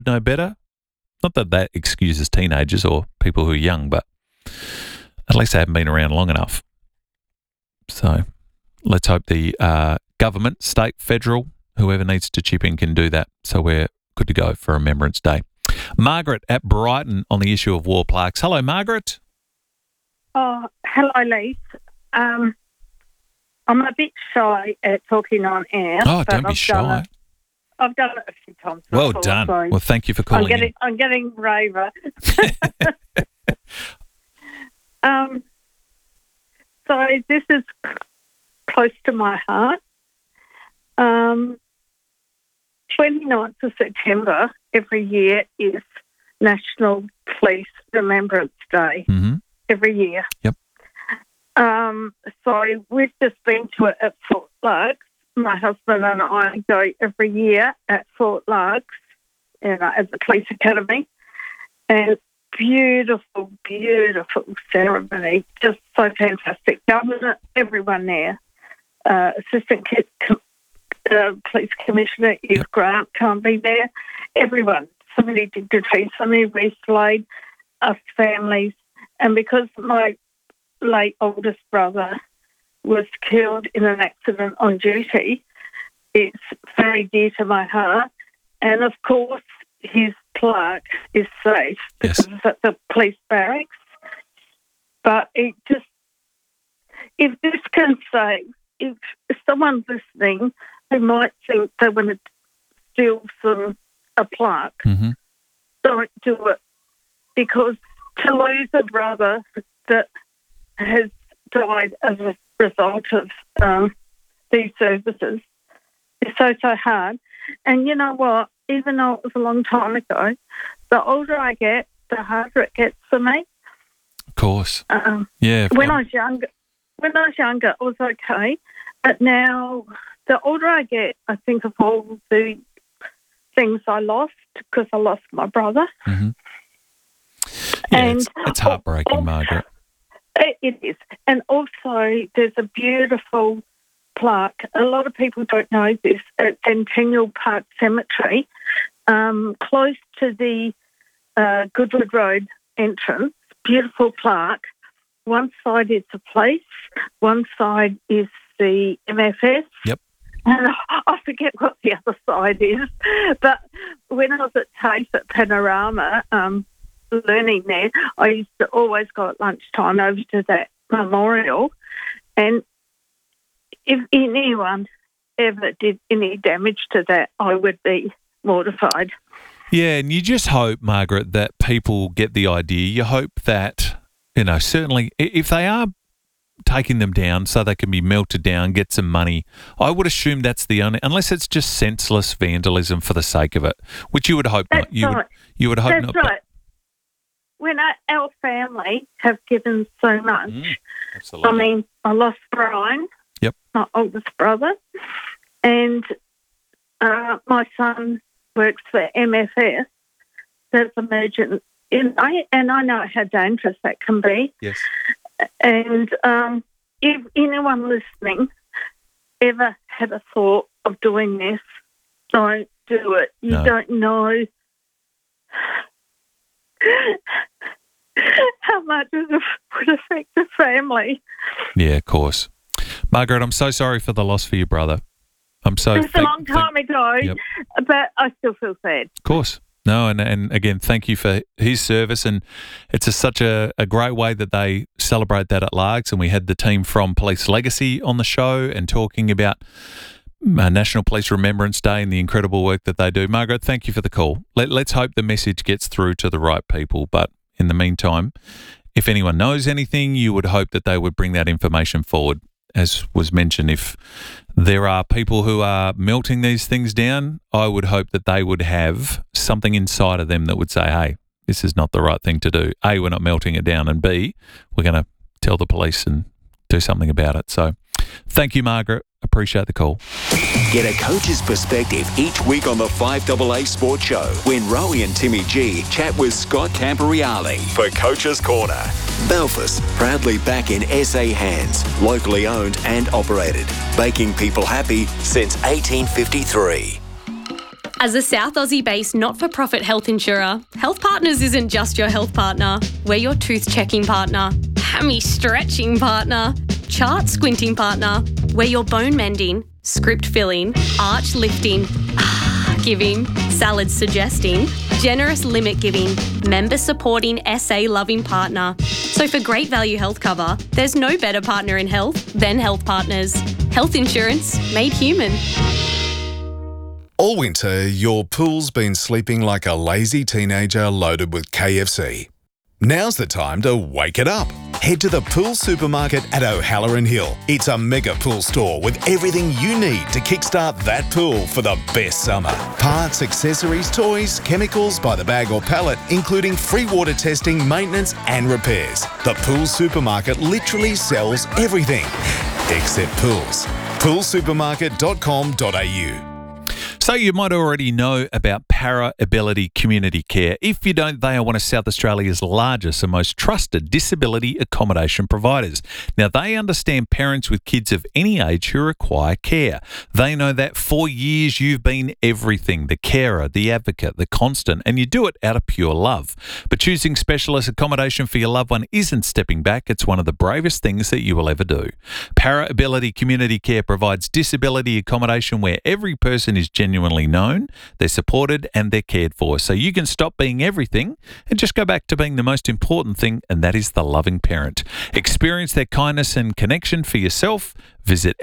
know better. Not that that excuses teenagers or people who are young, but at least they haven't been around long enough. So let's hope the government, state, federal, whoever needs to chip in can do that. So we're good to go for Remembrance Day. Margaret at Brighton on the issue of war plaques. Hello, Margaret. Oh, hello, Lise. I'm a bit shy at talking on air. Oh, don't be shy. I've done it a few times Well before, done. so Well, thank you for calling in. I'm getting braver. So this is close to my heart. 29th of September every year is National Police Remembrance Day. Mm-hmm. Every year. Yep. So we've just been to it at Fort Largs. My husband and I go every year at Fort Largs, at the police academy, and beautiful, beautiful ceremony, just so fantastic. Governor, everyone there, Assistant Police Commissioner Eve Grant can't be there. Everyone, so many dignitaries, so many wreaths laid, us families, and because my late oldest brother was killed in an accident on duty, it's very dear to my heart. And of course, his plaque is safe because it's at the police barracks. But if this can save, if someone's listening who might think they want to steal a plaque, mm-hmm. don't do it, because to lose a brother that has died as a result of these services is so hard. And you know what? Even though it was a long time ago, the older I get, the harder it gets for me. Of course. Yeah. When I was younger, it was okay. But now, the older I get, I think of all the things I lost because I lost my brother. Mm-hmm. Yeah, and it's heartbreaking, Margaret. It is. And also, there's a beautiful plaque. A lot of people don't know this at Centennial Park Cemetery, close to the Goodwood Road entrance. Beautiful plaque. One side is the police, one side is the MFS. Yep. And I forget what the other side is. But when I was at TAFE at Panorama, learning there, I used to always go at lunchtime over to that memorial, and if anyone ever did any damage to that, I would be mortified. Yeah, and you just hope, Margaret, that people get the idea. You hope that, certainly if they are taking them down so they can be melted down, get some money, I would assume that's the only, unless it's just senseless vandalism for the sake of it, which you would hope not. You would hope that's not. Right. When our family have given so much, absolutely. I mean, I lost Brian, my oldest brother, and my son works for MFS. That's emergent, and I know how dangerous that can be. Yes. And if anyone listening ever had a thought of doing this, don't do it. You don't know how much it would affect the family. Yeah, of course. Margaret, I'm so sorry for the loss for your brother. It's a long time ago, but I still feel sad. Of course. No, and again, thank you for his service, and it's such a great way that they celebrate that at Largs, and we had the team from Police Legacy on the show and talking about National Police Remembrance Day and the incredible work that they do. Margaret, thank you for the call. Let's hope the message gets through to the right people, but in the meantime, if anyone knows anything, you would hope that they would bring that information forward. As was mentioned, if there are people who are melting these things down, I would hope that they would have something inside of them that would say, hey, this is not the right thing to do. A, we're not melting it down, and B, we're going to tell the police and do something about it. So thank you, Margaret. Appreciate the call. Get a coach's perspective each week on the 5AA Sports Show when Rowie and Timmy G chat with Scott Camporeale for Coach's Corner. Balfour's, proudly back in SA hands, locally owned and operated, making people happy since 1853. As a South Aussie-based not-for-profit health insurer, Health Partners isn't just your health partner. We're your tooth-checking partner, hammy-stretching partner, chart-squinting partner. We're your bone-mending, script-filling, arch-lifting, giving, salad-suggesting, generous limit-giving, member-supporting, SA-loving partner. So for great value health cover, there's no better partner in health than Health Partners. Health insurance made human. All winter, your pool's been sleeping like a lazy teenager loaded with KFC. Now's the time to wake it up. Head to the Pool Supermarket at O'Halloran Hill. It's a mega pool store with everything you need to kickstart that pool for the best summer. Parts, accessories, toys, chemicals by the bag or pallet, including free water testing, maintenance and repairs. The Pool Supermarket literally sells everything, except pools. poolsupermarket.com.au. So you might already know about Para Ability Community Care. If you don't, they are one of South Australia's largest and most trusted disability accommodation providers. Now, they understand parents with kids of any age who require care. They know that for years you've been everything, the carer, the advocate, the constant, and you do it out of pure love. But choosing specialist accommodation for your loved one isn't stepping back. It's one of the bravest things that you will ever do. Para Ability Community Care provides disability accommodation where every person is genuinely known, they're supported and they're cared for. So you can stop being everything and just go back to being the most important thing, and that is the loving parent. Experience their kindness and connection for yourself. Visit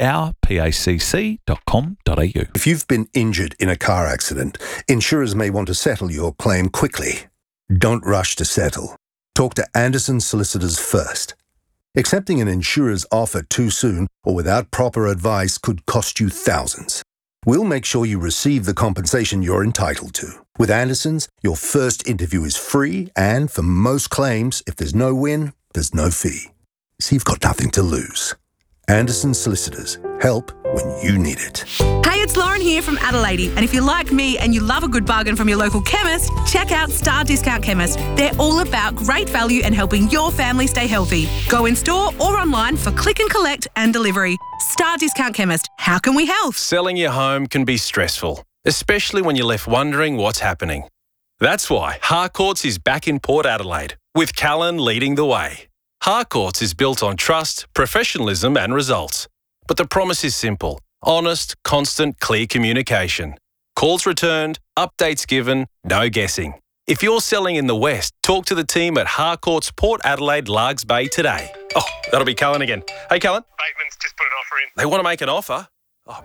ourpacc.com.au. If you've been injured in a car accident, insurers may want to settle your claim quickly. Don't rush to settle. Talk to Anderson Solicitors first. Accepting an insurer's offer too soon or without proper advice could cost you thousands. We'll make sure you receive the compensation you're entitled to. With Anderson's, your first interview is free, and for most claims, if there's no win, there's no fee. So you've got nothing to lose. Anderson Solicitors. Help when you need it. Hey, it's Lauren here from Adelaide, and if you're like me and you love a good bargain from your local chemist, check out Star Discount Chemist. They're all about great value and helping your family stay healthy. Go in store or online for click and collect and delivery. Star Discount Chemist. How can we help? Selling your home can be stressful, especially when you're left wondering what's happening. That's why Harcourts is back in Port Adelaide, with Callan leading the way. Harcourts is built on trust, professionalism and results. But the promise is simple: honest, constant, clear communication. Calls returned, updates given, no guessing. If you're selling in the West, talk to the team at Harcourts Port Adelaide Largs Bay today. Oh, that'll be Callan again. Hey, Callan. Bateman's just put an offer in. They want to make an offer? Oh,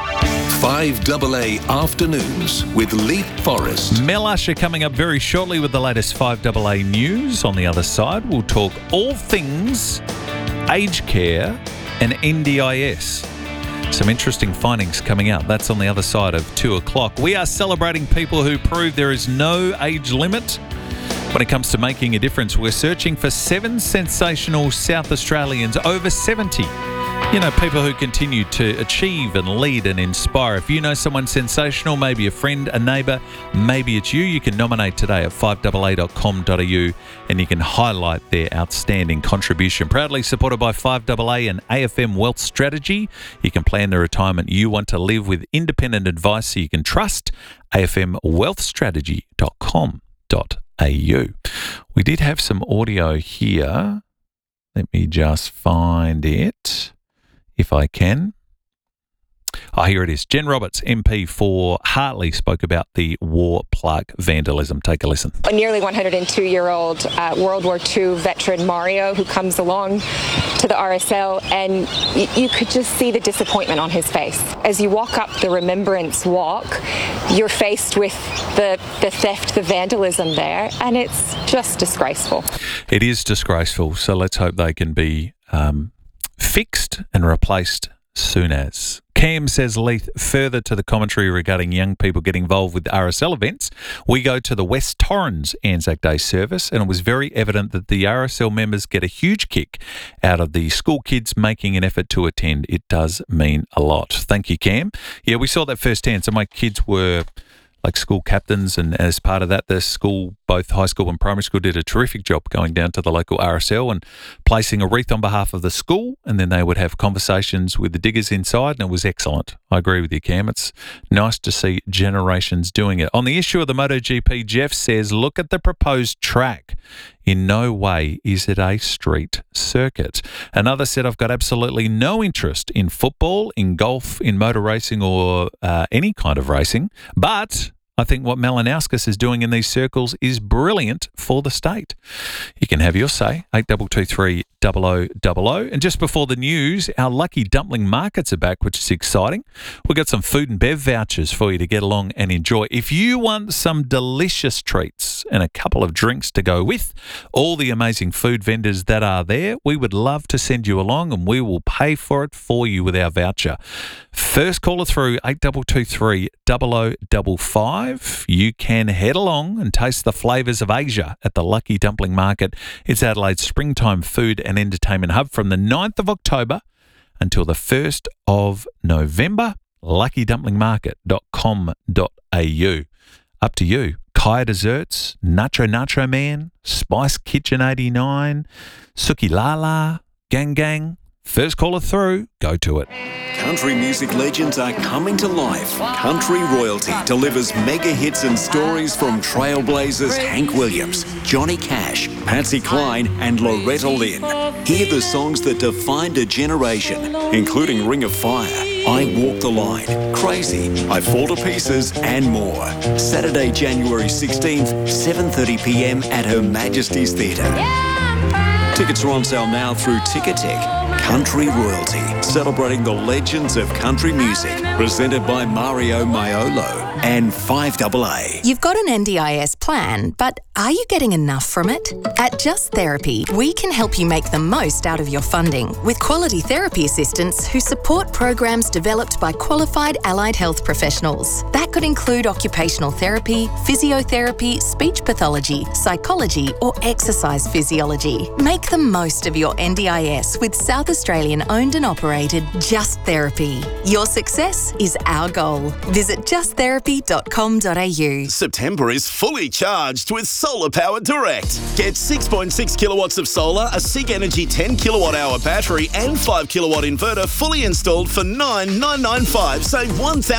5AA Afternoons with Leith Forrest. Mel Usher coming up very shortly with the latest 5AA news. On the other side, we'll talk all things aged care and NDIS. Some interesting findings coming out. That's on the other side of 2 o'clock. We are celebrating people who prove there is no age limit when it comes to making a difference. We're searching for 7 sensational South Australians over 70. You know, people who continue to achieve and lead and inspire. If you know someone sensational, maybe a friend, a neighbour, maybe it's you can nominate today at 5AA.com.au and you can highlight their outstanding contribution. Proudly supported by 5AA and AFM Wealth Strategy. You can plan the retirement you want to live with independent advice so you can trust. AFMWealthStrategy.com.au. We did have some audio here. Let me just find it, if I can. Oh, here it is. Jen Roberts, MP for Hartley, spoke about the war plaque vandalism. Take a listen. A nearly 102-year-old World War II veteran, Mario, who comes along to the RSL, and you could just see the disappointment on his face. As you walk up the Remembrance Walk, you're faced with the theft, the vandalism there, and it's just disgraceful. It is disgraceful, so let's hope they can be fixed and replaced soon as. Cam says, Leith, further to the commentary regarding young people getting involved with RSL events, we go to the West Torrens Anzac Day service, and it was very evident that the RSL members get a huge kick out of the school kids making an effort to attend. It does mean a lot. Thank you, Cam. Yeah, we saw that firsthand. So my kids were like school captains, and as part of that, the school both high school and primary school did a terrific job going down to the local RSL and placing a wreath on behalf of the school, and then they would have conversations with the diggers inside, and it was excellent. I agree with you, Cam. It's nice to see generations doing it. On the issue of the MotoGP, Jeff says, look at the proposed track. In no way is it a street circuit. Another said, I've got absolutely no interest in football, in golf, in motor racing or any kind of racing, but I think what Malinauskas is doing in these circles is brilliant for the state. You can have your say, 8223 0000. And just before the news, our Lucky Dumpling Markets are back, which is exciting. We've got some food and bev vouchers for you to get along and enjoy. If you want some delicious treats and a couple of drinks to go with all the amazing food vendors that are there, we would love to send you along and we will pay for it for you with our voucher. First caller through, 8223 0055. You can head along and taste the flavours of Asia at the Lucky Dumpling Market. It's Adelaide's springtime food and entertainment hub from the 9th of October until the 1st of November. LuckyDumplingMarket.com.au. Up to you. Kaya Desserts, Nacho Man, Spice Kitchen 89, Suki Lala, Gang Gang. First caller through, go to it. Country music legends are coming to life. Country Royalty delivers mega hits and stories from trailblazers Hank Williams, Johnny Cash, Patsy Cline and Loretta Lynn. Hear the songs that defined a generation, including Ring of Fire, I Walk the Line, Crazy, I Fall to Pieces and more. Saturday, January 16th, 7:30pm at Her Majesty's Theatre. Tickets are on sale now through Ticketek. Country Royalty, celebrating the legends of country music, presented by Mario Maiolo and 5AA. You've got an NDIS plan, but are you getting enough from it? At Just Therapy, we can help you make the most out of your funding with quality therapy assistants who support programs developed by qualified allied health professionals. That could include occupational therapy, physiotherapy, speech pathology, psychology, or exercise physiology. Make the most of your NDIS with South Australian owned and operated Just Therapy. Your success is our goal. Visit justtherapy.com.au. September is fully charged with Solar Power Direct. Get 6.6 kilowatts of solar, a SIG Energy 10 kilowatt hour battery and 5 kilowatt inverter fully installed for $9,995. Save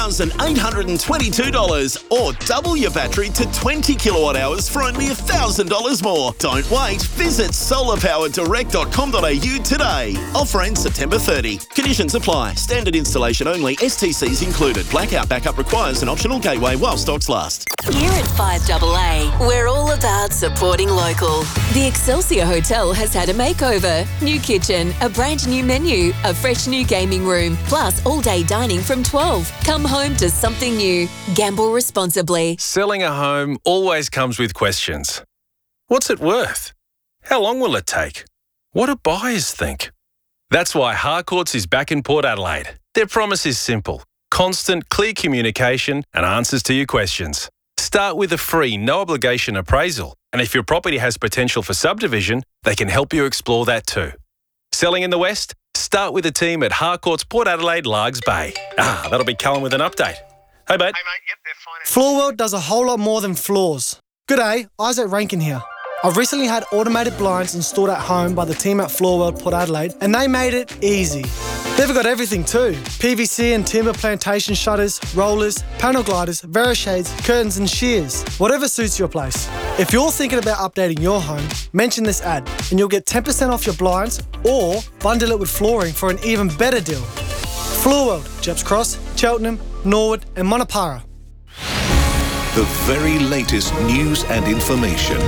$1,822 or double your battery to 20 kilowatt hours for only $1,000 more. Don't wait. Visit solarpowerdirect.com.au today. Offer ends September 30. Conditions apply. Standard installation only. STCs included. Blackout backup requires an optional gateway while stocks last. Here at 5AA, we're all about supporting local. The Excelsior Hotel has had a makeover. New kitchen, a brand new menu, a fresh new gaming room, plus all-day dining from 12. Come home to something new. Gamble responsibly. Selling a home always comes with questions. What's it worth? How long will it take? What do buyers think? That's why Harcourts is back in Port Adelaide. Their promise is simple. Constant, clear communication and answers to your questions. Start with a free, no-obligation appraisal. And if your property has potential for subdivision, they can help you explore that too. Selling in the West? Start with a team at Harcourts Port Adelaide, Largs Bay. That'll be Callum with an update. Hey, mate. Yep, they're fine. Floorworld does a whole lot more than floors. G'day, Isaac Rankin here. I've recently had automated blinds installed at home by the team at Floorworld Port Adelaide, and they made it easy. They've got everything too. PVC and timber plantation shutters, rollers, panel gliders, Verishades, curtains and shears. Whatever suits your place. If you're thinking about updating your home, mention this ad and you'll get 10% off your blinds or bundle it with flooring for an even better deal. Floorworld, Jeps Cross, Cheltenham, Norwood and Monopara. The very latest news and information.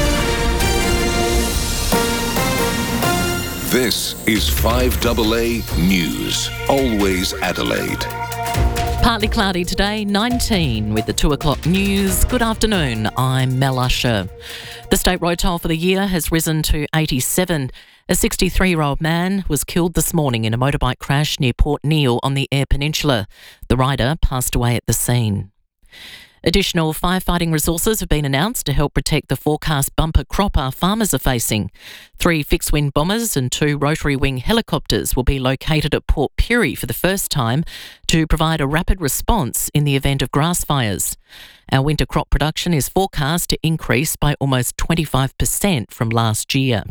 This is 5AA News, always Adelaide. Partly cloudy today, 19 with the 2 o'clock news. Good afternoon, I'm Mel Usher. The state road toll for the year has risen to 87. A 63-year-old man was killed this morning in a motorbike crash near Port Neale on the Eyre Peninsula. The rider passed away at the scene. Additional firefighting resources have been announced to help protect the forecast bumper crop our farmers are facing. 3 fixed-wing bombers and 2 rotary-wing helicopters will be located at Port Pirie for the first time to provide a rapid response in the event of grass fires. Our winter crop production is forecast to increase by almost 25% from last year.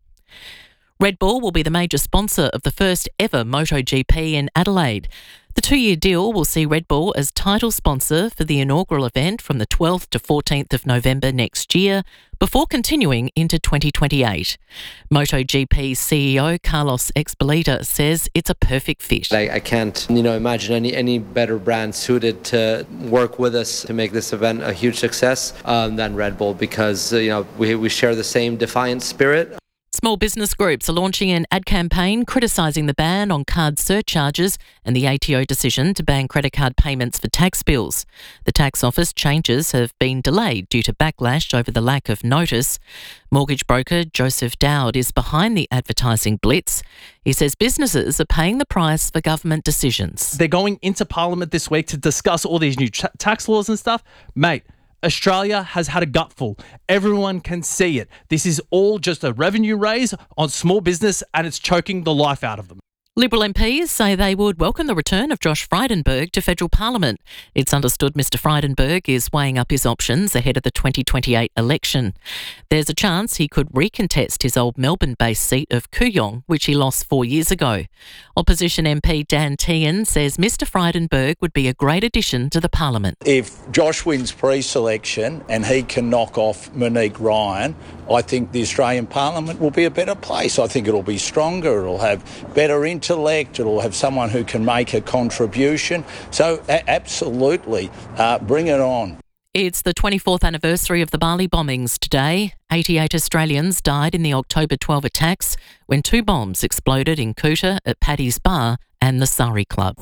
Red Bull will be the major sponsor of the first ever MotoGP in Adelaide. The 2-year deal will see Red Bull as title sponsor for the inaugural event from the 12th to 14th of November next year, before continuing into 2028. MotoGP CEO Carlos Ezpeleta says it's a perfect fit. I can't, imagine any better brand suited to work with us to make this event a huge success than Red Bull, because we share the same defiant spirit. Small business groups are launching an ad campaign criticising the ban on card surcharges and the ATO decision to ban credit card payments for tax bills. The tax office changes have been delayed due to backlash over the lack of notice. Mortgage broker Joseph Dowd is behind the advertising blitz. He says businesses are paying the price for government decisions. They're going into Parliament this week to discuss all these new tax laws and stuff. Mate, Australia has had a gutful. Everyone can see it. This is all just a revenue raise on small business, and it's choking the life out of them. Liberal MPs say they would welcome the return of Josh Frydenberg to federal parliament. It's understood Mr Frydenberg is weighing up his options ahead of the 2028 election. There's a chance he could recontest his old Melbourne-based seat of Kooyong, which he lost 4 years ago. Opposition MP Dan Tehan says Mr Frydenberg would be a great addition to the parliament. If Josh wins pre-selection and he can knock off Monique Ryan, I think the Australian Parliament will be a better place. I think it'll be stronger, it'll have better intellect, it'll have someone who can make a contribution. So absolutely, bring it on. It's the 24th anniversary of the Bali bombings today. 88 Australians died in the October 12 attacks when 2 bombs exploded in Kuta, at Paddy's Bar and the Sari Club.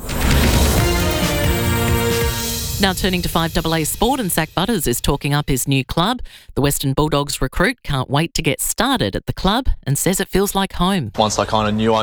Now turning to 5AA Sport, and Zach Butters is talking up his new club. The Western Bulldogs recruit can't wait to get started at the club and says it feels like home. Once I kind of knew,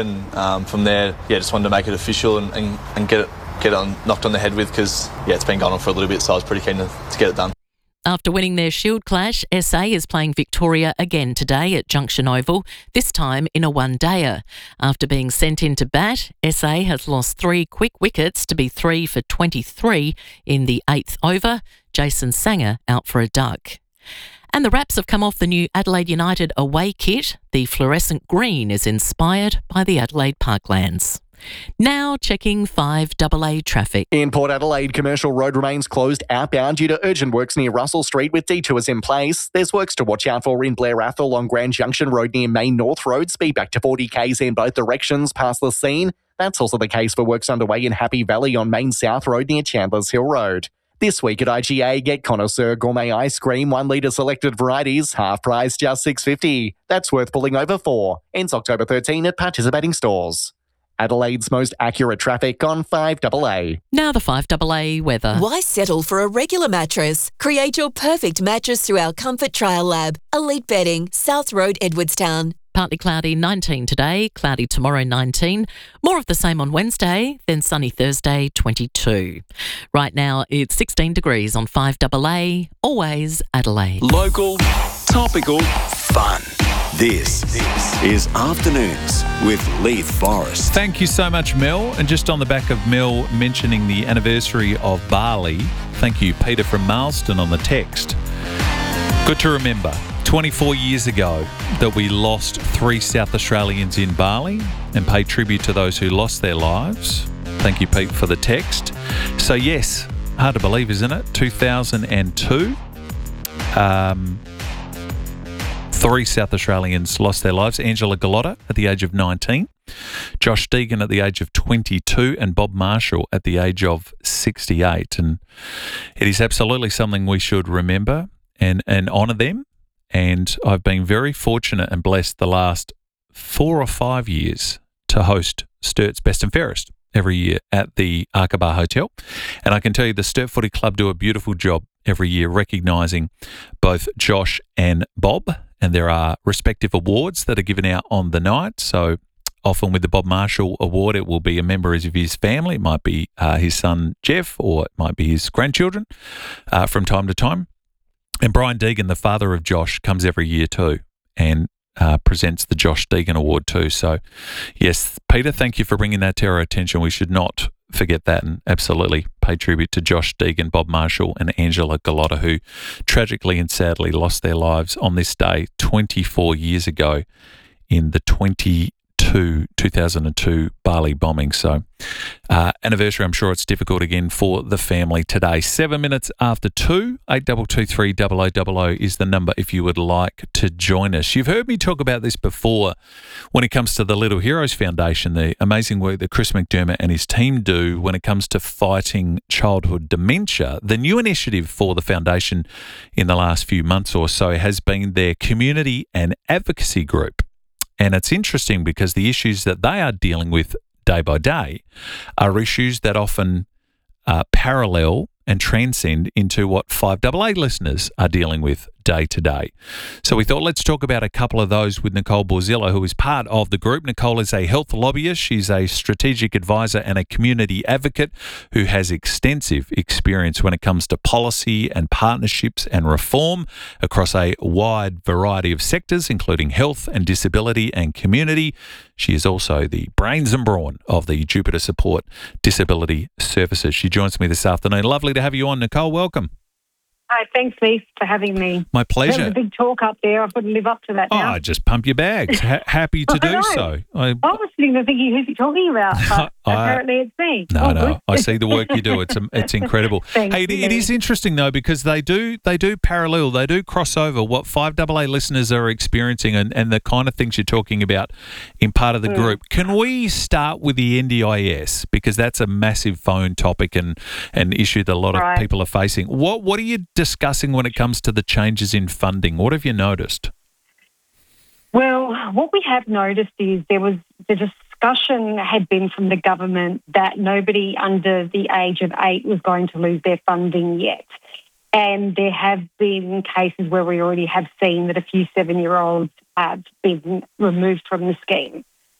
and from there, just wanted to make it official and get it knocked on the head with, because, it's been going on for a little bit, so I was pretty keen to get it done. After winning their Shield clash, SA is playing Victoria again today at Junction Oval, this time in a one-dayer. After being sent in to bat, SA has lost 3 quick wickets to be 3 for 23 in the 8th over. Jason Sanger out for a duck. And the Raps have come off the new Adelaide United away kit. The fluorescent green is inspired by the Adelaide Parklands. Now checking 5AA traffic. In Port Adelaide, Commercial Road remains closed outbound due to urgent works near Russell Street with detours in place. There's works to watch out for in Blair Athol on Grand Junction Road near Main North Road. Speed back to 40 k's in both directions past the scene. That's also the case for works underway in Happy Valley on Main South Road near Chandlers Hill Road. This week at IGA, get Connoisseur Gourmet Ice Cream, 1 litre selected varieties, half price just $6.50. That's worth pulling over for. Ends October 13 at participating stores. Adelaide's most accurate traffic on 5AA. Now the 5AA weather. Why settle for a regular mattress? Create your perfect mattress through our Comfort Trial Lab. Elite Bedding, South Road, Edwardstown. Partly cloudy, 19 today, cloudy tomorrow, 19. More of the same on Wednesday, then sunny Thursday, 22. Right now, it's 16 degrees on 5AA, always Adelaide. Local, topical, fun. This is Afternoons with Leith Forrest. Thank you so much, Mel. And just on the back of Mel mentioning the anniversary of Bali, thank you, Peter from Marston, on the text. Good to remember, 24 years ago, that we lost 3 South Australians in Bali and pay tribute to those who lost their lives. Thank you, Pete, for the text. So yes, hard to believe, isn't it? 2002. 3 South Australians lost their lives. Angela Gallotta at the age of 19, Josh Deegan at the age of 22, and Bob Marshall at the age of 68. And it is absolutely something we should remember and honour them. And I've been very fortunate and blessed the last 4 or 5 years to host Sturt's Best and Fairest every year at the Aqaba Hotel. And I can tell you the Sturt Footy Club do a beautiful job every year recognising both Josh and Bob. And there are respective awards that are given out on the night. So often with the Bob Marshall Award, it will be a member of his family. It might be his son Jeff, or it might be his grandchildren from time to time. And Brian Deegan, the father of Josh, comes every year too, and presents the Josh Deegan Award too. So, yes, Peter, thank you for bringing that to our attention. We should not forget that, and absolutely pay tribute to Josh Deegan, Bob Marshall and Angela Gallotta, who tragically and sadly lost their lives on this day 24 years ago in the 2002 Bali bombing. So anniversary, I'm sure it's difficult again for the family today. 7 minutes after 2, 8223 0000 is the number if you would like to join us. You've heard me talk about this before when it comes to the Little Heroes Foundation, the amazing work that Chris McDermott and his team do when it comes to fighting childhood dementia. The new initiative for the foundation in the last few months or so has been their community and advocacy group. And it's interesting because the issues that they are dealing with day by day are issues that often parallel and transcend into what 5AA listeners are dealing with day to day. So we thought, let's talk about a couple of those with Nicole Borzillo, who is part of the group. Nicole is a health lobbyist. She's a strategic advisor and a community advocate who has extensive experience when it comes to policy and partnerships and reform across a wide variety of sectors, including health and disability and community. She is also the brains and brawn of the Jupiter Support Disability Services. She joins me this afternoon. Lovely to have you on, Nicole. Welcome. Hi, thanks, Lee, for having me. My pleasure. That was a big talk up there. I couldn't live up to that now. Oh, just pump your bags. Happy to do so. I was sitting there thinking, who's he talking about? But apparently it's me. No. I see the work you do. It's incredible. Thanks, Hey, it is interesting though, because they do parallel, they do cross over what 5AA listeners are experiencing and the kind of things you're talking about in part of the group. Can we start with the NDIS, because that's a massive phone topic and an issue that a lot of people are facing. What are you discussing when it comes to the changes in funding? What have you noticed? Well, what we have noticed is there was the discussion had been from the government that nobody under the age of 8 was going to lose their funding yet. And there have been cases where we already have seen that a few 7-year-olds have been removed from the scheme.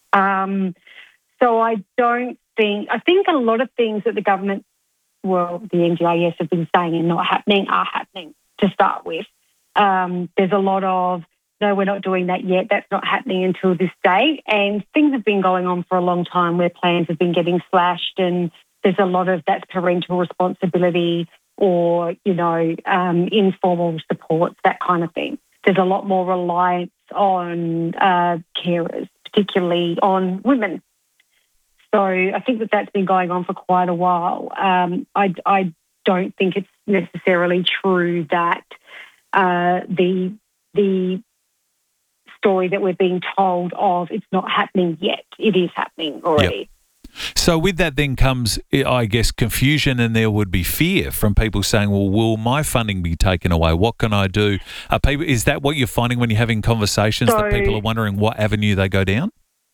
So I think a lot of things that the government, the NDIS have been saying and not happening are happening to start with. There's a lot of, no, we're not doing that yet. That's not happening until this day. And things have been going on for a long time where plans have been getting slashed, and there's a lot of that's parental responsibility or, informal supports, that kind of thing. There's a lot more reliance on carers, particularly on women. So I think that's been going on for quite a while. I don't think it's necessarily true that the story that we're being told of it's not happening yet. It is happening already. Yep. So with that then comes, I guess, confusion, and there would be fear from people saying, well, will my funding be taken away? What can I do? Is that what you're finding when you're having conversations, that people are wondering what avenue they go down?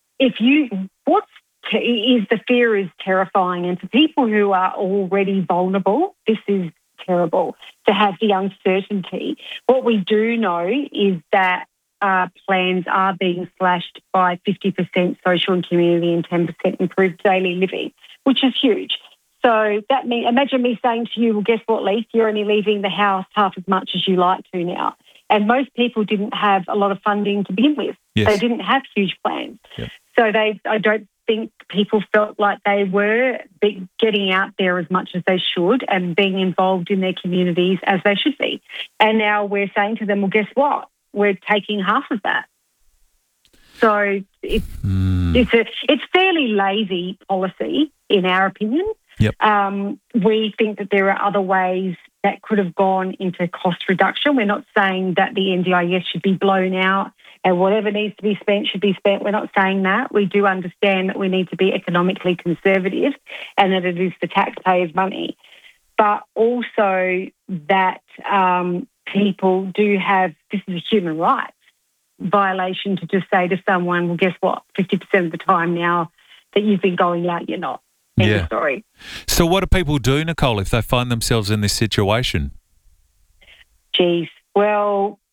The fear is terrifying, and for people who are already vulnerable, this is terrible to have the uncertainty. What we do know is that plans are being slashed by 50% social and community and 10% improved daily living, which is huge. So that means, imagine me saying to you, well, guess what, Leith, you're only leaving the house half as much as you like to now. And most people didn't have a lot of funding to begin with. Yes. They didn't have huge plans. Yep. So I don't think people felt like they were getting out there as much as they should and being involved in their communities as they should be. And now we're saying to them, well, guess what? We're taking half of that. So it's fairly lazy policy, in our opinion. Yep. We think that there are other ways that could have gone into cost reduction. We're not saying that the NDIS should be blown out and whatever needs to be spent should be spent. We're not saying that. We do understand that we need to be economically conservative and that it is the taxpayers' money. But also that people do have, this is a human rights violation to just say to someone, well, guess what, 50% of the time now that you've been going out, you're not. Yeah. Sorry. So what do people do, Nicole, if they find themselves in this situation? Geez. Well,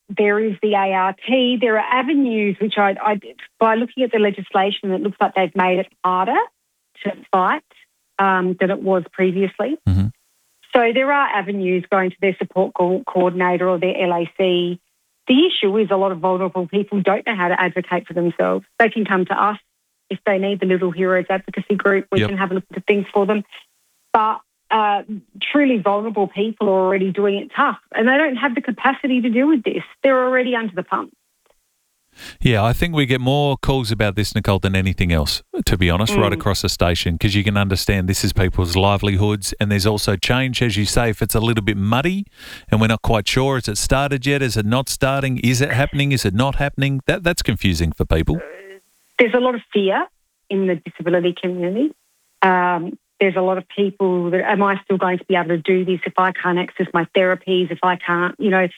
there is the ART. There are avenues which by looking at the legislation, it looks like they've made it harder to fight than it was previously. Mm-hmm. So there are avenues going to their support coordinator or their LAC. The issue is a lot of vulnerable people don't know how to advocate for themselves. They can come to us if they need the Little Heroes advocacy group. We can have a look at things for them. But truly vulnerable people are already doing it tough, and they don't have the capacity to deal with this. They're already under the pump. Yeah, I think we get more calls about this, Nicole, than anything else, to be honest, right across the station, because you can understand this is people's livelihoods, and there's also change, as you say, if it's a little bit muddy and we're not quite sure, has it started yet, is it not starting, is it happening, is it not happening? That's confusing for people. There's a lot of fear in the disability community. There's a lot of people that, am I still going to be able to do this if I can't access my therapies, if I can't,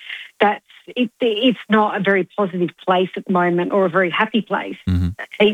it's not a very positive place at the moment, or a very happy place. Mm-hmm.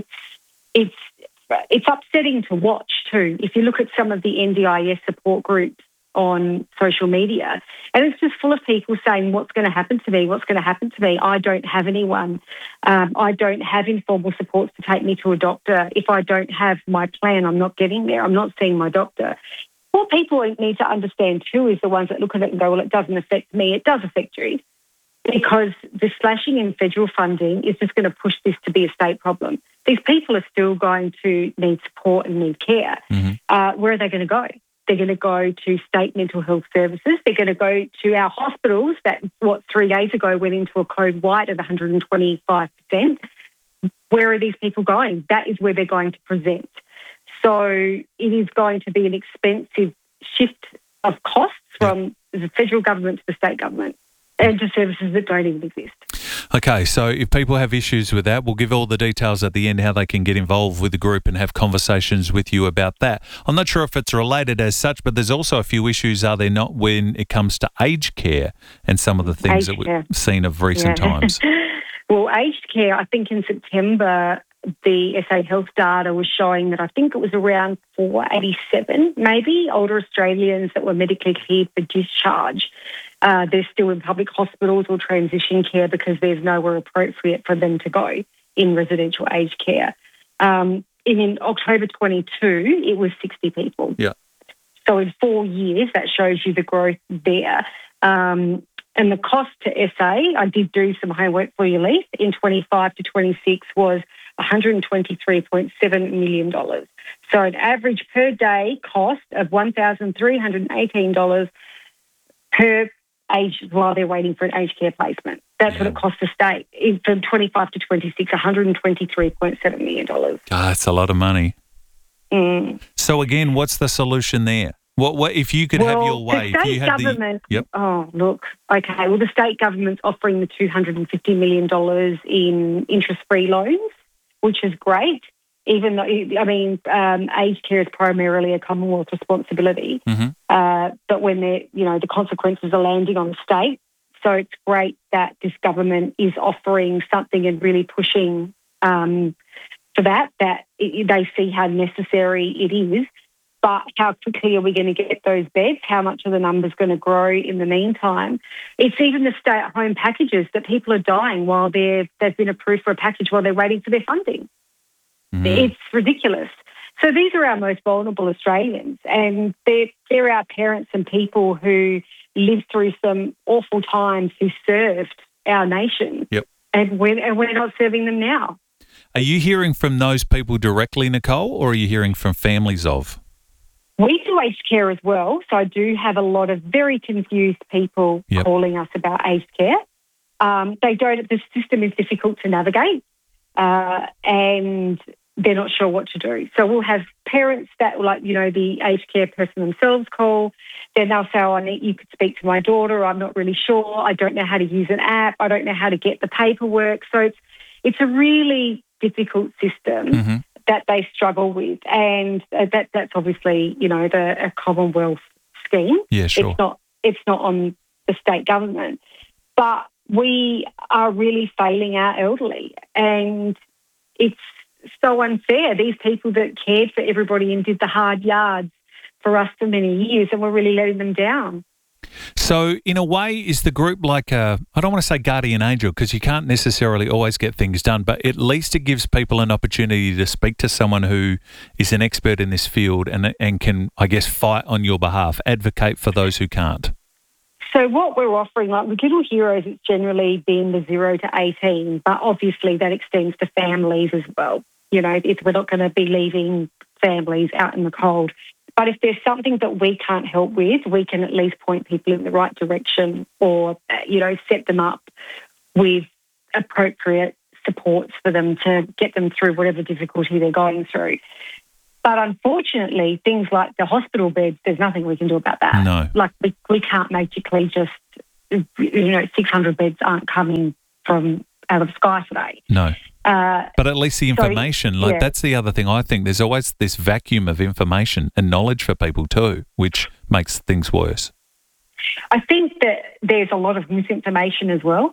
It's upsetting to watch too. If you look at some of the NDIS support groups on social media, and it's just full of people saying, what's going to happen to me? What's going to happen to me? I don't have anyone. I don't have informal supports to take me to a doctor. If I don't have my plan, I'm not getting there. I'm not seeing my doctor. What people need to understand too is the ones that look at it and go, well, it doesn't affect me. It does affect you, because the slashing in federal funding is just going to push this to be a state problem. These people are still going to need support and need care. Mm-hmm. Where are they going to go? They're going to go to state mental health services. They're going to go to our hospitals that, 3 days ago, went into a code white of 125%. Where are these people going? That is where they're going to present. So it is going to be an expensive shift of costs from the federal government to the state government, and to services that don't even exist. Okay, so if people have issues with that, we'll give all the details at the end how they can get involved with the group and have conversations with you about that. I'm not sure if it's related as such, but there's also a few issues, are there not, when it comes to aged care and some of the things that we've seen of recent times? Well, aged care, I think in September, the SA Health data was showing that I think it was around 487, maybe, older Australians that were medically cleared for discharge. They're still in public hospitals or transition care because there's nowhere appropriate for them to go in residential aged care. In October 22, it was 60 people. Yeah. So in 4 years, that shows you the growth there. And the cost to SA, I did do some homework for you, Leith, in 25 to 26 was $123.7 million. So an average per day cost of $1,318 per age while they're waiting for an aged care placement. That's what it costs the state. From 25 to 26, $123.7 million. That's a lot of money. Mm. So again, what's the solution there? What if you could have your way? The state if you had government. Yep. Oh, look. Okay. Well, the state government's offering the $250 million in interest-free loans, which is great. Even though, aged care is primarily a Commonwealth responsibility, but when the consequences are landing on the state, so it's great that this government is offering something and really pushing for that they see how necessary it is. But how quickly are we going to get those beds? How much are the numbers going to grow in the meantime? It's even the stay-at-home packages that people are dying while they've been approved for a package while they're waiting for their funding. Mm-hmm. It's ridiculous. So these are our most vulnerable Australians, and they're our parents and people who lived through some awful times, who served our nation. Yep. And we're not serving them now. Are you hearing from those people directly, Nicole, or are you hearing from families of? We do aged care as well, so I do have a lot of very confused people calling us about aged care. The system is difficult to navigate, and they're not sure what to do. So we'll have parents that, the aged care person themselves call. Then they'll say, you could speak to my daughter. I'm not really sure. I don't know how to use an app. I don't know how to get the paperwork. So it's a really difficult system that they struggle with. And that's obviously, a Commonwealth scheme. Yeah, sure. It's not on the state government. But we are really failing our elderly, and it's so unfair. These people that cared for everybody and did the hard yards for us for many years, and we're really letting them down. So, in a way, is the group like I don't want to say guardian angel because you can't necessarily always get things done, but at least it gives people an opportunity to speak to someone who is an expert in this field and can, I guess, fight on your behalf, advocate for those who can't. So what we're offering, like with Little Heroes, it's generally been the 0 to 18, but obviously that extends to families as well. You know, if we're not going to be leaving families out in the cold. But if there's something that we can't help with, we can at least point people in the right direction or, set them up with appropriate supports for them to get them through whatever difficulty they're going through. But unfortunately, things like the hospital beds, there's nothing we can do about that. No. Like we can't magically just, 600 beds aren't coming from out of the sky today. No. But at least the information, that's the other thing I think. There's always this vacuum of information and knowledge for people too, which makes things worse. I think that there's a lot of misinformation as well.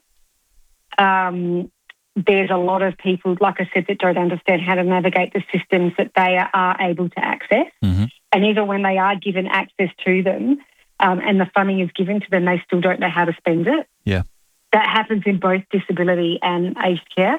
There's a lot of people, like I said, that don't understand how to navigate the systems that they are able to access. Mm-hmm. And even when they are given access to them and the funding is given to them, they still don't know how to spend it. Yeah. That happens in both disability and aged care.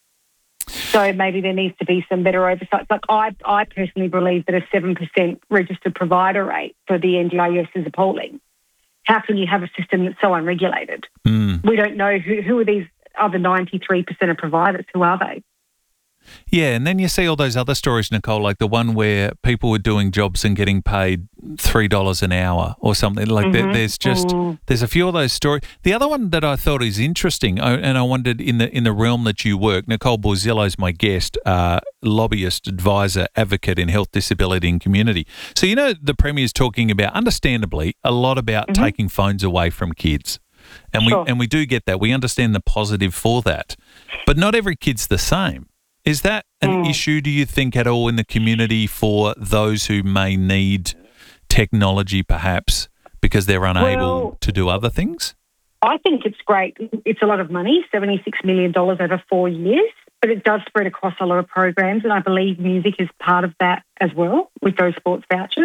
So maybe there needs to be some better oversight. Like I personally believe that a 7% registered provider rate for the NDIS is appalling. How can you have a system that's so unregulated? We don't know who are these other 93% of providers. Who are they? Yeah, and then you see all those other stories, Nicole, like the one where people were doing jobs and getting paid $3 an hour or something. Like there's a few of those stories. The other one that I thought is interesting, and I wondered in the realm that you work, Nicole Borzillo is my guest, lobbyist, advisor, advocate in health, disability and community. So, the Premier's talking about, understandably, a lot about taking phones away from kids. And we do get that. We understand the positive for that. But not every kid's the same. Is that an issue, do you think, at all in the community for those who may need technology perhaps because they're unable to do other things? I think it's great. It's a lot of money, $76 million over 4 years, but it does spread across a lot of programs, and I believe music is part of that as well with those sports vouchers.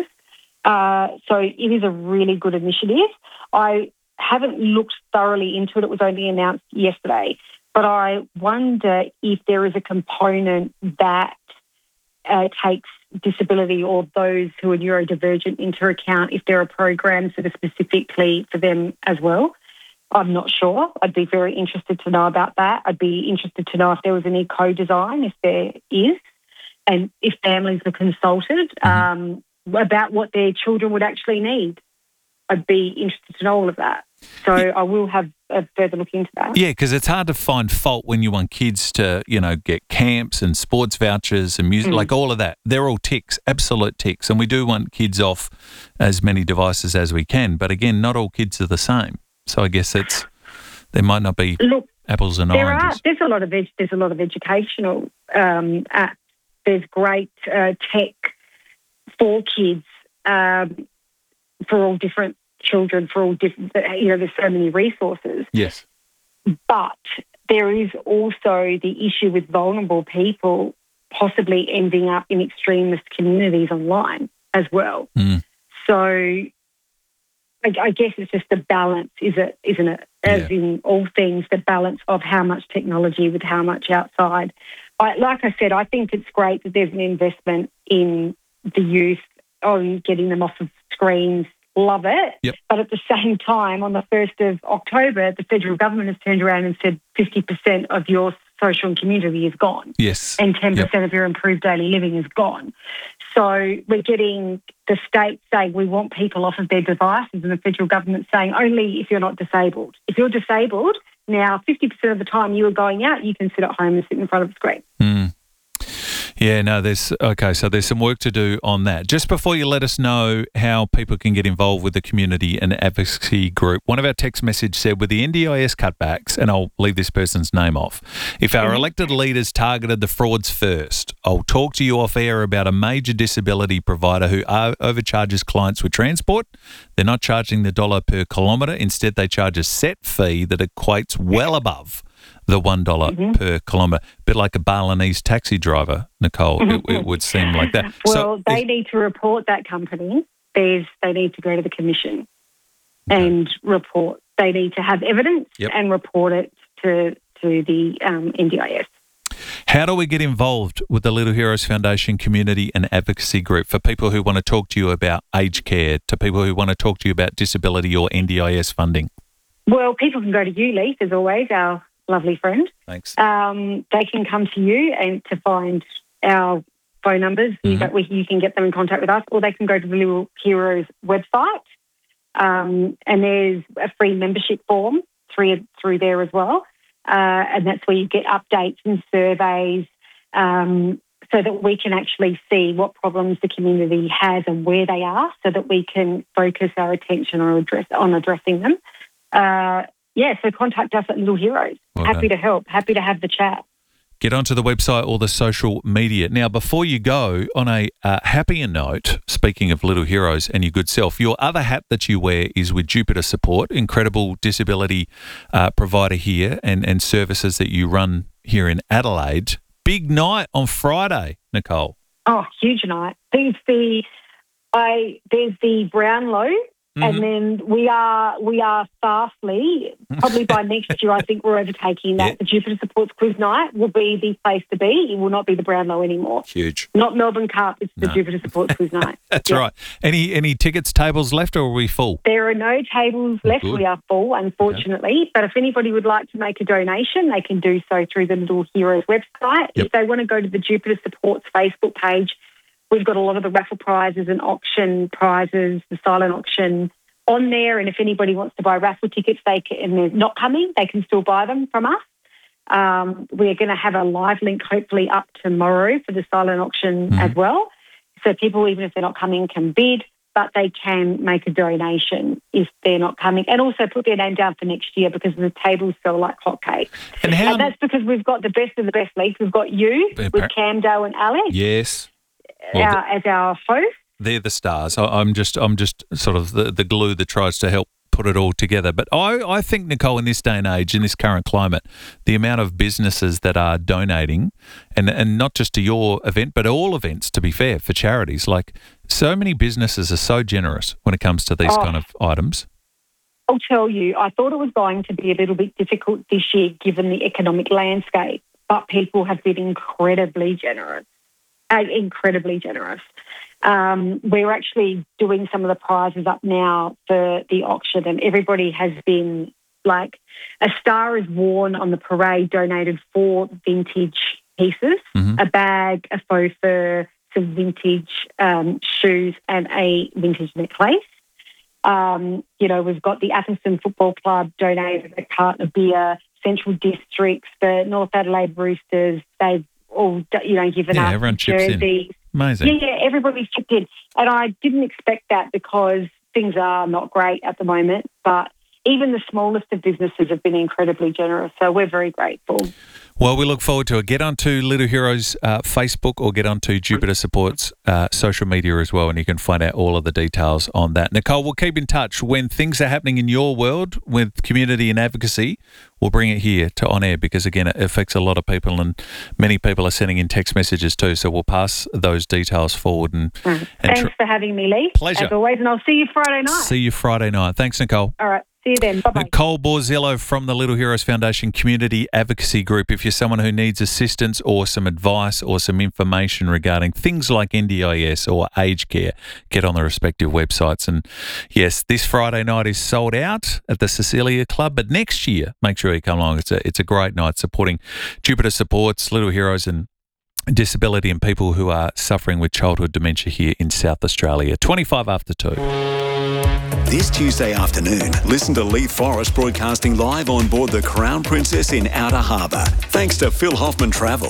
So it is a really good initiative. I haven't looked thoroughly into it. It was only announced yesterday. But I wonder if there is a component that takes disability or those who are neurodivergent into account, if there are programs that are specifically for them as well. I'm not sure. I'd be very interested to know about that. I'd be interested to know if there was any co-design, if there is, and if families were consulted about what their children would actually need. I'd be interested to know all of that. So I will have a further look into that. Yeah, because it's hard to find fault when you want kids to, get camps and sports vouchers and music, like all of that. They're all ticks, absolute ticks. And we do want kids off as many devices as we can. But again, not all kids are the same. So I guess there might not be apples and oranges. There's a lot of educational apps. There's great tech for kids for all different children, for all different, there's so many resources. Yes. But there is also the issue with vulnerable people possibly ending up in extremist communities online as well. So I guess it's just the balance, isn't it? As in all things, the balance of how much technology with how much outside. Like I said, I think it's great that there's an investment in the youth on getting them off of screens. Love it. Yep. But at the same time, on the 1st of October, the federal government has turned around and said 50% of your social and community is gone. Yes. And 10% of your improved daily living is gone. So we're getting the state saying we want people off of their devices and the federal government saying only if you're not disabled. If you're disabled, now 50% of the time you are going out, you can sit at home and sit in front of a screen. Yeah, no, so there's some work to do on that. Just before you let us know how people can get involved with the community and advocacy group, one of our text messages said, with the NDIS cutbacks, and I'll leave this person's name off, if our elected leaders targeted the frauds first, I'll talk to you off air about a major disability provider who overcharges clients with transport. They're not charging the $1 per kilometre. Instead, they charge a set fee that equates well above the $1 per kilometre. A bit like a Balinese taxi driver, Nicole, it would seem like that. Well, they need to report that company. They need to go to the commission. and report. They need to have evidence and report it to the NDIS. How do we get involved with the Little Heroes Foundation community and advocacy group for people who want to talk to you about aged care, to people who want to talk to you about disability or NDIS funding? Well, people can go to you, Leith, as always, our lovely friend. Thanks. They can come to you and to find our phone numbers. You can get them in contact with us, or they can go to the Little Heroes website, and there's a free membership form through there as well. And that's where you get updates and surveys so that we can actually see what problems the community has and where they are so that we can focus our attention on addressing them. So contact us at Little Heroes. Happy to help. Happy to have the chat. Get onto the website or the social media. Now, before you go, on a happier note, speaking of Little Heroes and your good self, your other hat that you wear is with Jupiter Support, incredible disability provider here and services that you run here in Adelaide. Big night on Friday, Nicole. Oh, huge night. There's the Brownlow. And then we are fastly, probably by next year, I think we're overtaking that. The Jupiter Supports Quiz Night will be the place to be. It will not be the Brownlow anymore. Huge. Not Melbourne Cup, it's the Jupiter Supports Quiz Night. That's right. Any tickets, tables left, or are we full? There are no tables left. Good. We are full, unfortunately. But if anybody would like to make a donation, they can do so through the Little Heroes website. If they want to go to the Jupiter Supports Facebook page, we've got a lot of the raffle prizes and auction prizes, the silent auction on there. And if anybody wants to buy raffle tickets and they're not coming, they can still buy them from us. We're going to have a live link hopefully up tomorrow for the silent auction as well. So people, even if they're not coming, can bid, but they can make a donation if they're not coming, and also put their name down for next year because the tables sell like hotcakes. And that's because we've got the best of the best leagues. We've got you with Camdo and Alex. Yes. As our host. They're the stars. I'm just sort of the glue that tries to help put it all together. But I think, Nicole, in this day and age, in this current climate, the amount of businesses that are donating, and not just to your event, but all events, to be fair, for charities, like so many businesses are so generous when it comes to these kind of items. I'll tell you, I thought it was going to be a little bit difficult this year given the economic landscape, but people have been incredibly generous. We're actually doing some of the prizes up now for the auction, and everybody has been like, a star is worn on the parade, donated 4 vintage pieces, a bag, a faux fur, some vintage shoes, and a vintage necklace. We've got the Atherton Football Club donated a carton of beer, Central Districts, the North Adelaide Roosters, they've all, given us everyone chips jerseys. In. Amazing. Yeah, everybody's chipped in. And I didn't expect that because things are not great at the moment, but even the smallest of businesses have been incredibly generous, so we're very grateful. Well, we look forward to it. Get onto Little Heroes Facebook or get onto Jupiter Support's social media as well, and you can find out all of the details on that. Nicole, we'll keep in touch. When things are happening in your world with community and advocacy, we'll bring it here to On Air because, again, it affects a lot of people and many people are sending in text messages too, so we'll pass those details forward. Thanks for having me, Lee. Pleasure. As always, and I'll see you Friday night. See you Friday night. Thanks, Nicole. All right. See you then. Bye-bye. Nicole Borzillo from the Little Heroes Foundation Community Advocacy Group. If you're someone who needs assistance or some advice or some information regarding things like NDIS or aged care, get on the respective websites. And yes, this Friday night is sold out at the Cecilia Club, but next year, make sure you come along. It's a great night supporting Jupiter Supports, Little Heroes and disability and people who are suffering with childhood dementia here in South Australia. 25 after 2. This Tuesday afternoon, listen to Leith Forrest broadcasting live on board the Crown Princess in Outer Harbour. Thanks to Phil Hoffman Travel.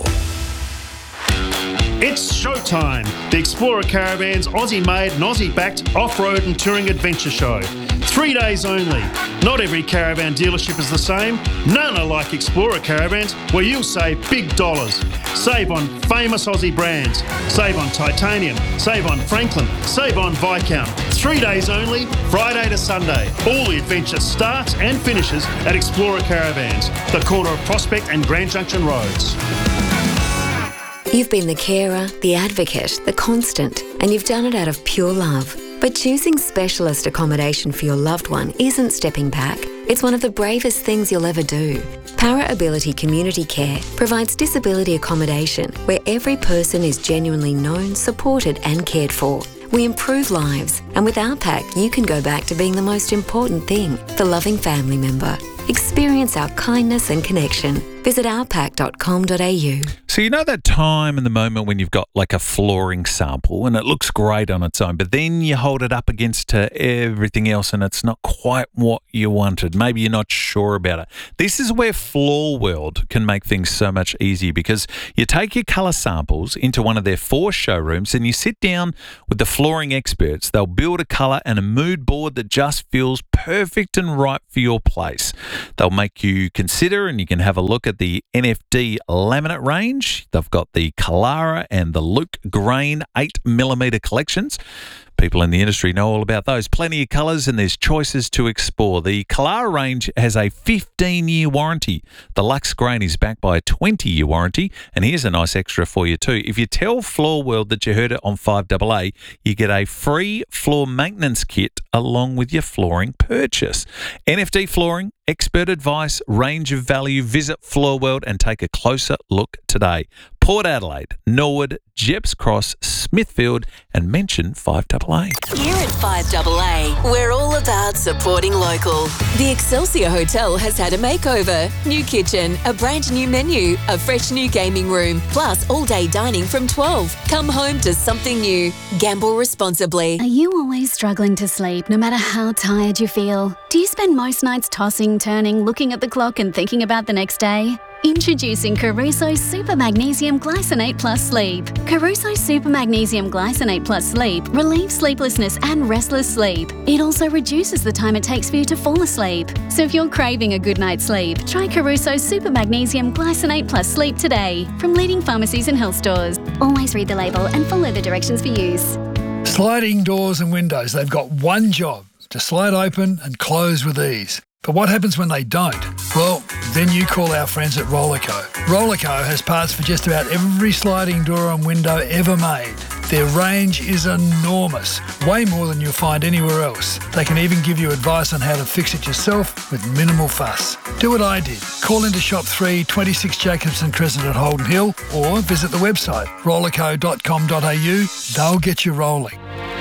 It's showtime! The Explorer Caravan's Aussie-made and Aussie-backed off-road and touring adventure show. 3 days only. Not every caravan dealership is the same. None are like Explorer Caravans, where you'll save big dollars. Save on famous Aussie brands. Save on Titanium. Save on Franklin. Save on Viscount. 3 days only, Friday to Sunday. All the adventure starts and finishes at Explorer Caravans, the corner of Prospect and Grand Junction Roads. You've been the carer, the advocate, the constant, and you've done it out of pure love. But choosing specialist accommodation for your loved one isn't stepping back. It's one of the bravest things you'll ever do. Para Ability Community Care provides disability accommodation where every person is genuinely known, supported and cared for. We improve lives, and with our pack, you can go back to being the most important thing, the loving family member. Experience our kindness and connection. Visit ourpack.com.au. So you know that time in the moment when you've got like a flooring sample and it looks great on its own, but then you hold it up against everything else and it's not quite what you wanted. Maybe you're not sure about it. This is where Floor World can make things so much easier, because you take your colour samples into one of their 4 showrooms and you sit down with the flooring experts. They'll build a colour and a mood board that just feels perfect and right for your place. They'll make you consider, and you can have a look at the NFD laminate range. They've got the Kalara and the Luke Grain 8mm collections. People in the industry know all about those. Plenty of colours and there's choices to explore. The Kalara range has a 15-year warranty. The Lux Grain is backed by a 20-year warranty. And here's a nice extra for you too. If you tell Floor World that you heard it on 5AA, you get a free floor maintenance kit along with your flooring purchase. NFD Flooring, expert advice, range of value. Visit Floor World and take a closer look today. Port Adelaide, Norwood, Jeps Cross, Smithfield, and mention 5AA. Here at 5AA, we're all about supporting local. The Excelsior Hotel has had a makeover. New kitchen, a brand new menu, a fresh new gaming room, plus all-day dining from 12. Come home to something new. Gamble responsibly. Are you always struggling to sleep no matter how tired you feel? Do you spend most nights tossing, turning, looking at the clock and thinking about the next day? Introducing Caruso Super Magnesium Glycinate Plus Sleep. Caruso Super Magnesium Glycinate Plus Sleep relieves sleeplessness and restless sleep. It also reduces the time it takes for you to fall asleep. So if you're craving a good night's sleep, try Caruso Super Magnesium Glycinate Plus Sleep today from leading pharmacies and health stores. Always read the label and follow the directions for use. Sliding doors and windows, they've got one job: to slide open and close with ease. But what happens when they don't? Well, then you call our friends at Rollerco. Rollerco has parts for just about every sliding door and window ever made. Their range is enormous, way more than you'll find anywhere else. They can even give you advice on how to fix it yourself with minimal fuss. Do what I did. Call into Shop 3, 26 Jacobson Crescent at Holden Hill, or visit the website rollerco.com.au. They'll get you rolling.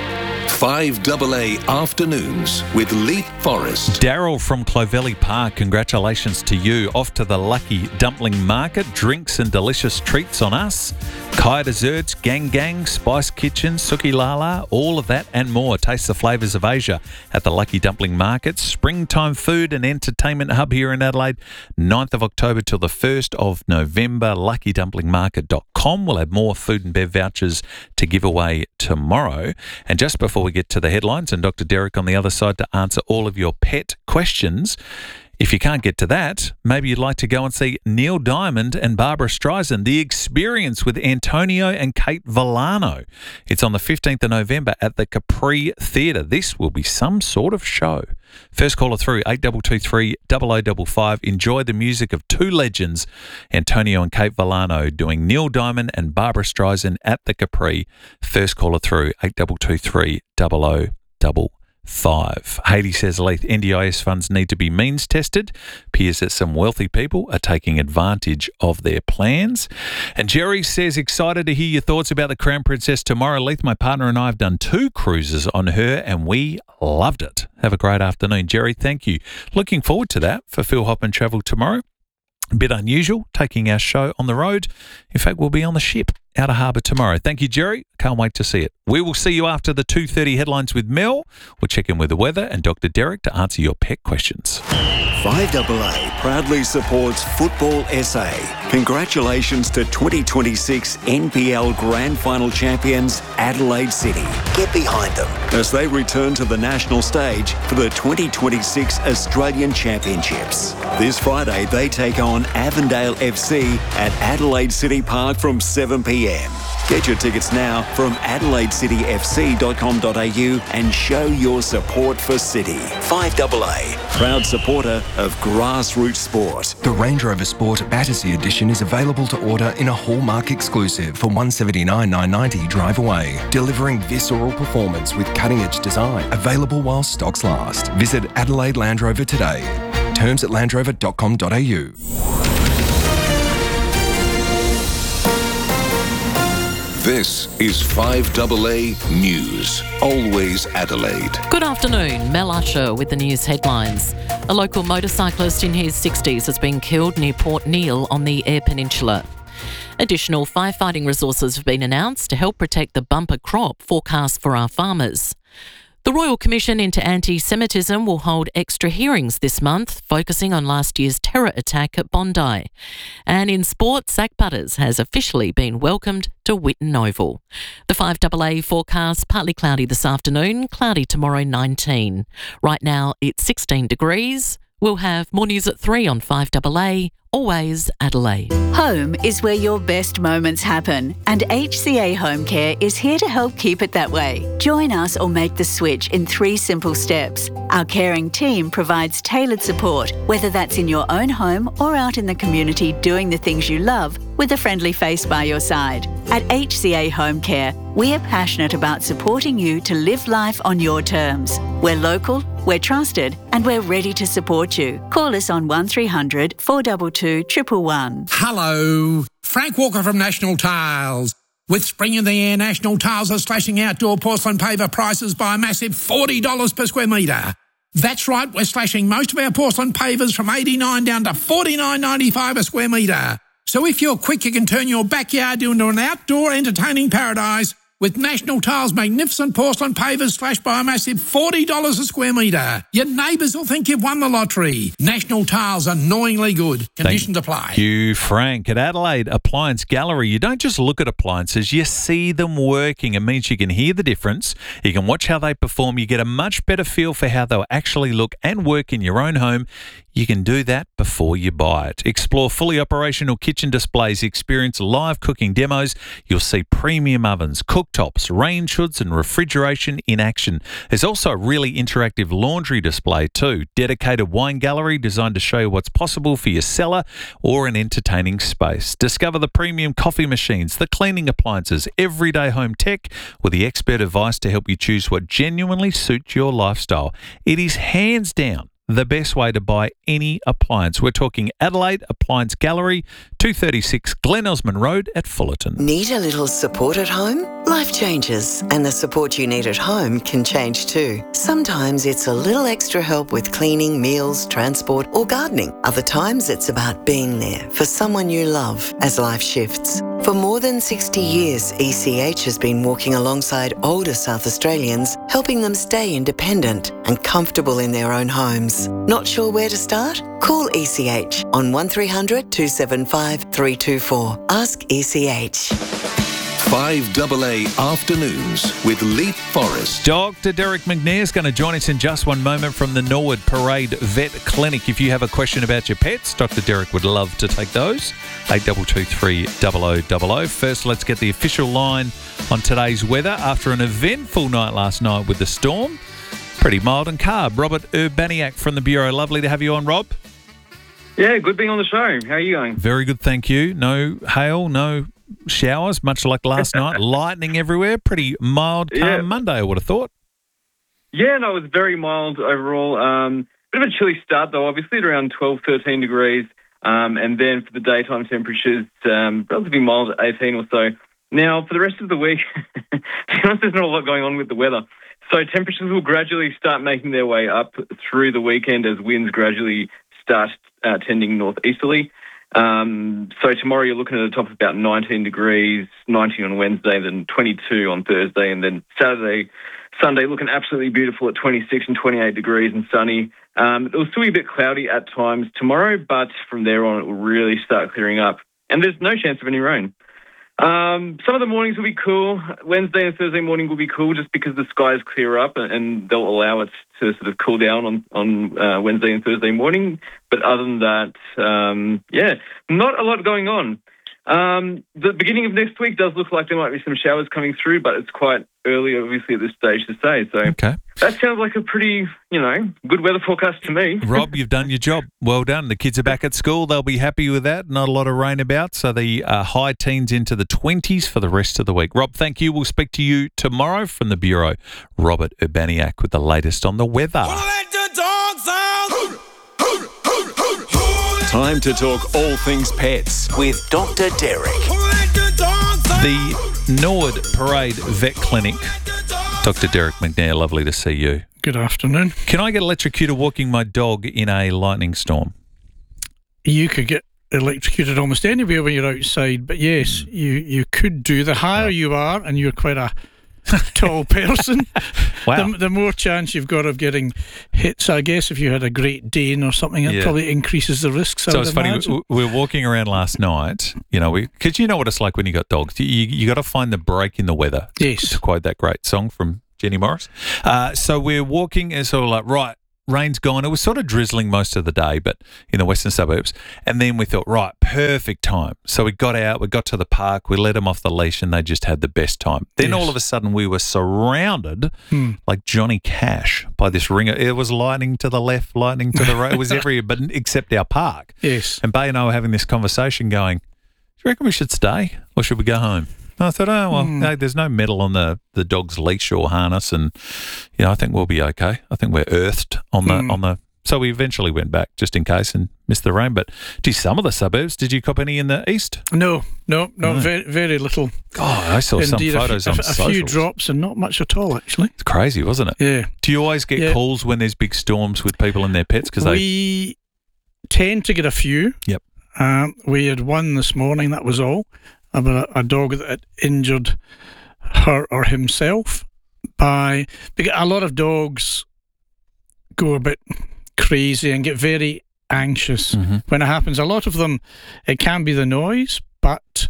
5AA Afternoons with Leith Forrest. Daryl from Clovelly Park, congratulations to you. Off to the Lucky Dumpling Market. Drinks and delicious treats on us. Kai Desserts, Gang Gang, Spice Kitchen, Suki Lala, all of that and more. Taste the flavours of Asia at the Lucky Dumpling Market. Springtime food and entertainment hub here in Adelaide. 9th of October till the 1st of November. LuckyDumplingMarket.com. We'll have more food and bev vouchers to give away tomorrow. And just before we get to the headlines and Dr. Derek on the other side to answer all of your pet questions, if you can't get to that, maybe you'd like to go and see Neil Diamond and Barbara Streisand, The Experience with Antonio and Kate Villano. It's on the 15th of November at the Capri Theatre. This will be some sort of show. First caller through, 8223 0055. Enjoy the music of two legends, Antonio and Kate Villano, doing Neil Diamond and Barbara Streisand at the Capri. First caller through, 8223 0055. Haiti says, Leith, NDIS funds need to be means tested. Appears that some wealthy people are taking advantage of their plans. And Jerry says, excited to hear your thoughts about the Crown Princess tomorrow. Leith, my partner and I have done 2 cruises on her and we loved it. Have a great afternoon. Jerry, thank you. Looking forward to that for Phil Hop and Travel tomorrow. A bit unusual, taking our show on the road. In fact, we'll be on the ship out of harbour tomorrow. Thank you, Jerry. Can't wait to see it. We will see you after the 2:30 headlines with Mel. We'll check in with the weather and Dr. Derek to answer your pet questions. 5AA proudly supports Football SA. Congratulations to 2026 NPL Grand Final champions Adelaide City. Get behind them as they return to the national stage for the 2026 Australian Championships. This Friday they take on Avondale FC at Adelaide City Park from 7 p.m. p.m. Get your tickets now from AdelaideCityFC.com.au and show your support for City. 5AA, proud supporter of grassroots sport. The Range Rover Sport Battersea Edition is available to order in a Hallmark exclusive for $179,990 drive away, delivering visceral performance with cutting-edge design. Available while stocks last. Visit Adelaide Land Rover today. Terms at landrover.com.au. This is 5AA News. Always Adelaide. Good afternoon. Mel Usher with the news headlines. A local motorcyclist in his 60s has been killed near Port Neale on the Eyre Peninsula. Additional firefighting resources have been announced to help protect the bumper crop forecast for our farmers. The Royal Commission into Anti-Semitism will hold extra hearings this month, focusing on last year's terror attack at Bondi. And in sport, Zach Butters has officially been welcomed to Whitten Oval. The 5AA forecast, partly cloudy this afternoon, cloudy tomorrow 19. Right now it's 16 degrees. We'll have more news at 3 on 5AA. Always Adelaide. Home is where your best moments happen, and HCA Home Care is here to help keep it that way. Join us or make the switch in 3 simple steps. Our caring team provides tailored support, whether that's in your own home or out in the community doing the things you love with a friendly face by your side. At HCA Home Care, we are passionate about supporting you to live life on your terms. We're local, we're trusted, and we're ready to support you. Call us on 1300 422 111. Hello, Frank Walker from National Tiles. With spring in the air, National Tiles are slashing outdoor porcelain paver prices by a massive $40 per square metre. That's right, we're slashing most of our porcelain pavers from $89 down to $49.95 a square metre. So if you're quick, you can turn your backyard into an outdoor entertaining paradise with National Tiles' magnificent porcelain pavers slashed by a massive $40 a square metre. Your neighbours will think you've won the lottery. National Tiles, annoyingly good. Conditions apply. Thank you, Frank. At Adelaide Appliance Gallery, you don't just look at appliances, you see them working. It means you can hear the difference. You can watch how they perform. You get a much better feel for how they'll actually look and work in your own home. You can do that before you buy it. Explore fully operational kitchen displays, experience live cooking demos. You'll see premium ovens, cooktops, range hoods and refrigeration in action. There's also a really interactive laundry display too. Dedicated wine gallery designed to show you what's possible for your cellar or an entertaining space. Discover the premium coffee machines, the cleaning appliances, everyday home tech with the expert advice to help you choose what genuinely suits your lifestyle. It is hands down the best way to buy any appliance. We're talking Adelaide Appliance Gallery, 236 Glen Osmond Road at Fullerton. Need a little support at home? Life changes, and the support you need at home can change too. Sometimes it's a little extra help with cleaning, meals, transport, or gardening. Other times it's about being there for someone you love as life shifts. For more than 60 years, ECH has been walking alongside older South Australians, helping them stay independent and comfortable in their own homes. Not sure where to start? Call ECH on 1300 275 324. Ask ECH. 5AA Afternoons with Leap Forest. Dr. Derek McNair is going to join us in just one moment from the Norwood Parade Vet Clinic. If you have a question about your pets, Dr. Derek would love to take those. 8223 0000. First, let's get the official line on today's weather. After an eventful night last night with the storm, pretty mild and calm. Robert Urbaniak from the Bureau. Lovely to have you on, Rob. Yeah, good being on the show. How are you going? Very good, thank you. No hail, no showers, much like last night. Lightning everywhere. Pretty mild, calm Monday, I would have thought. Yeah, no, it was very mild overall. Bit of a chilly start, though, obviously at around 12, 13 degrees. And then for the daytime temperatures, relatively mild at 18 or so. Now, for the rest of the week, to be honest, there's not a lot going on with the weather. So temperatures will gradually start making their way up through the weekend as winds gradually start tending northeasterly. So tomorrow you're looking at a top of about 19 degrees, 19 on Wednesday, then 22 on Thursday, and then Saturday, Sunday looking absolutely beautiful at 26 and 28 degrees and sunny. It'll still be a bit cloudy at times tomorrow, but from there on it will really start clearing up. And there's no chance of any rain. Some of the mornings will be cool. Wednesday and Thursday morning will be cool just because the skies clear up and they'll allow it to sort of cool down on Wednesday and Thursday morning. But other than that, not a lot going on. The beginning of next week does look like there might be some showers coming through, but it's quite early, obviously, at this stage to say. So that sounds like a pretty, good weather forecast to me. Rob, you've done your job. Well done. The kids are back at school. They'll be happy with that. Not a lot of rain about. So the high teens into the 20s for the rest of the week. Rob, thank you. We'll speak to you tomorrow from the Bureau. Robert Urbaniak with the latest on the weather. Time to talk all things pets with Dr. Derek. The Nord Parade Vet Clinic. Dr. Derek McNair, lovely to see you. Good afternoon. Can I get electrocuted walking my dog in a lightning storm? You could get electrocuted almost anywhere when you're outside, but yes, you could do. The higher you are, and you're quite a tall person, the more chance you've got of getting hit. So I guess if you had a Great Dane or something, it probably increases the risks. So it's funny, we were walking around last night, because you know what it's like when you got dogs. You got to find the break in the weather. Yes. To quote that great song from Jenny Morris. So we're walking and sort of like, right, rain's gone. It was sort of drizzling most of the day, but in the western suburbs. And then we thought, right, perfect time. So we got out, we got to the park, we let them off the leash, and they just had the best time. Then all of a sudden we were surrounded like Johnny Cash by this ringer. It was lightning to the left, lightning to the right. It was everywhere, but except our park. Yes. And Bay and I were having this conversation going, do you reckon we should stay or should we go home? And I thought, no, there's no metal on the dog's leash or harness, and I think we'll be okay. I think we're earthed on the. So we eventually went back just in case and missed the rain. But some of the suburbs, did you cop any in the east? No, very, very little. God, I saw some photos on socials. A few drops and not much at all, actually. It's crazy, wasn't it? Yeah. Do you always get calls when there's big storms with people and their pets? We tend to get a few. Yep. We had one this morning, that was all. About a dog that had injured her or himself because a lot of dogs go a bit crazy and get very anxious when it happens. A lot of them, it can be the noise, but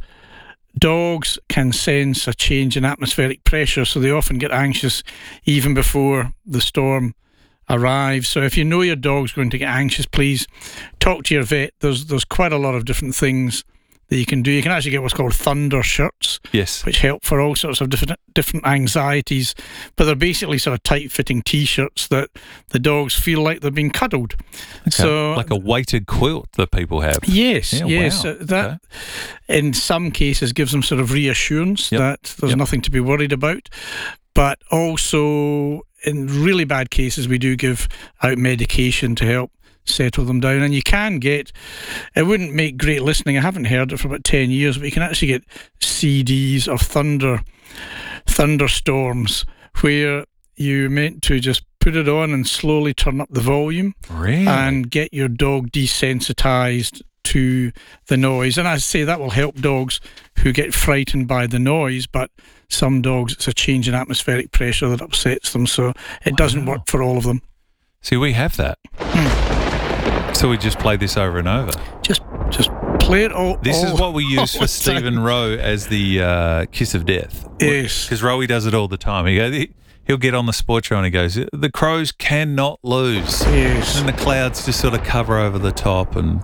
dogs can sense a change in atmospheric pressure, so they often get anxious even before the storm arrives. So if you know your dog's going to get anxious, please talk to your vet. There's quite a lot of different things that you can do. You can actually get what's called thunder shirts, which help for all sorts of different anxieties, but they're basically sort of tight-fitting T-shirts that the dogs feel like they're being cuddled. Okay. So, like a weighted quilt that people have. Yes. Wow. That in some cases gives them sort of reassurance that there's nothing to be worried about, but also in really bad cases we do give out medication to help settle them down. And you can get, it wouldn't make great listening, I haven't heard it for about 10 years, but you can actually get CDs of thunderstorms where you're meant to just put it on and slowly turn up the volume and get your dog desensitized to the noise. And I say that will help dogs who get frightened by the noise, but some dogs it's a change in atmospheric pressure that upsets them, so it doesn't work for all of them. See, we have that. So we just play this over and over. Just play it all. This is what we use for Stephen Rowe as the kiss of death. Yes, because Rowie does it all the time. He'll get on the sports show and he goes, "The Crows cannot lose." Yes, and the clouds just sort of cover over the top, and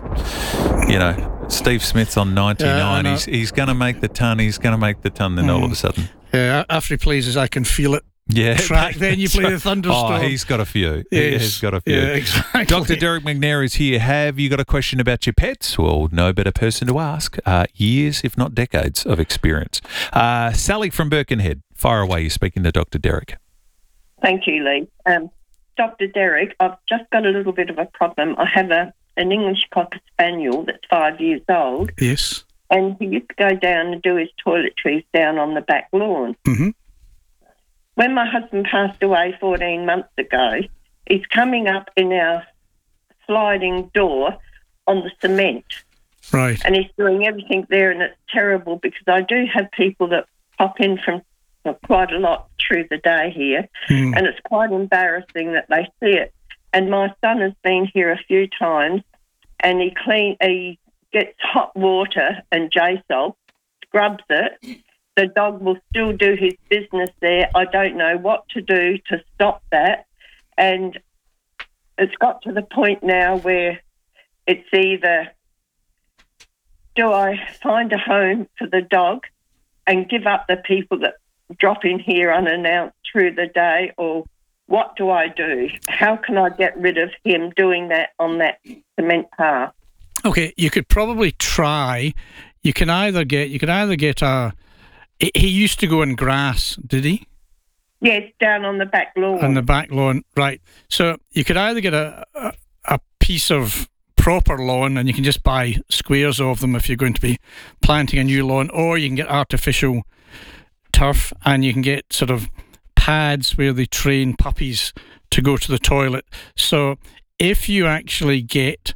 Steve Smith's on 99. He's going to make the ton. He's going to make the ton. Then all of a sudden, after he plays, I can feel it. Yeah, track. Then you play the thunderstorm. Oh, he's got a few. Yes. He's got a few. Yeah, exactly. Dr. Derek McNair is here. Have you got a question about your pets? Well, no better person to ask. Years, if not decades, of experience. Sally from Birkenhead, fire away. You're speaking to Dr. Derek. Thank you, Lee. Dr. Derek, I've just got a little bit of a problem. I have an English Cocker Spaniel that's 5 years old. Yes. And he used to go down and do his toiletries down on the back lawn. Mm-hmm. When my husband passed away 14 months ago, he's coming up in our sliding door on the cement. Right. And he's doing everything there, and it's terrible because I do have people that pop in from quite a lot through the day here, and it's quite embarrassing that they see it. And my son has been here a few times, and he gets hot water and J-Sol, scrubs it. The dog will still do his business there. I don't know what to do to stop that. And it's got to the point now where it's either do I find a home for the dog and give up the people that drop in here unannounced through the day, or what do I do? How can I get rid of him doing that on that cement path? Okay, you could probably try. You could either get a. He used to go in grass, did he? Yes, down on the back lawn. On the back lawn, right. So you could either get a piece of proper lawn, and you can just buy squares of them if you're going to be planting a new lawn, or you can get artificial turf, and you can get sort of pads where they train puppies to go to the toilet. So if you actually get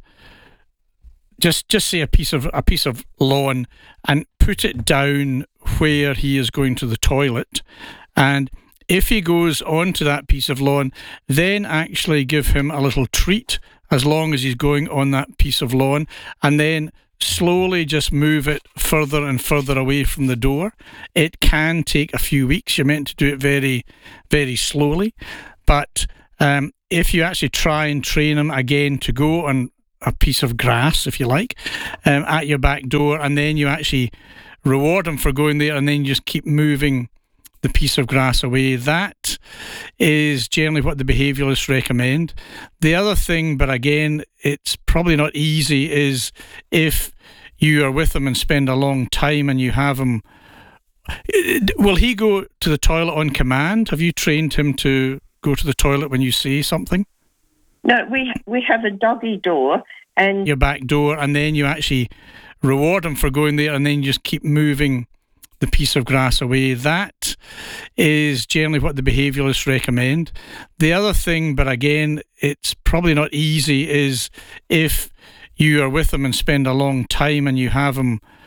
just say a piece of lawn and put it down where he is going to the toilet, and if he goes onto that piece of lawn, then actually give him a little treat as long as he's going on that piece of lawn, and then slowly just move it further and further away from the door. It can take a few weeks. You're meant to do it very, very slowly. But if you actually try and train him again to go on a piece of grass, if you like, at your back door, and then you actually reward him for going there, and then you just keep moving the piece of grass away, that is generally what the behaviouralists recommend. The other thing, but again, it's probably not easy, is if you are with him and spend a long time and you have him, will he go to the toilet on command? Have you trained him to go to the toilet when you say something? No, we have a doggy door, and your back door, and then you actually reward him for going there, and then you just keep moving the piece of grass away. That is generally what the behaviouralists recommend. The other thing, but again, it's probably not easy, is if you are with him and spend a long time and you have him